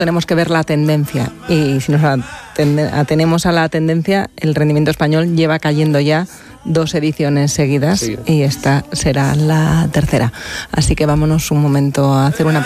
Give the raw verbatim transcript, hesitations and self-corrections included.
tenemos que ver la tendencia, y si nos atenemos a la tendencia, el rendimiento español lleva cayendo ya dos ediciones seguidas, sí, y esta será la tercera. Así que vámonos un momento a hacer una